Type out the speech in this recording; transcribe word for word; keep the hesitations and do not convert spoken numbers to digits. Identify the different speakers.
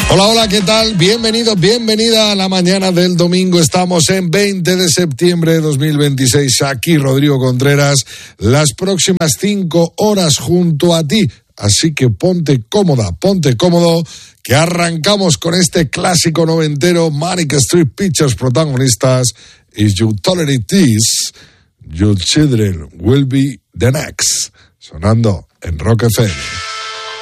Speaker 1: Hola, hola, ¿qué tal? Bienvenido, bienvenida a la mañana del domingo. Estamos en veinte de septiembre de dos mil veintiséis. Aquí Rodrigo Contreras, las próximas cinco horas junto a ti. Así que ponte cómoda, ponte cómodo, que arrancamos con este clásico noventero, Manic Street Pictures, protagonistas, If You Tolerate This, Your Children Will Be The Next, sonando en Rock F M.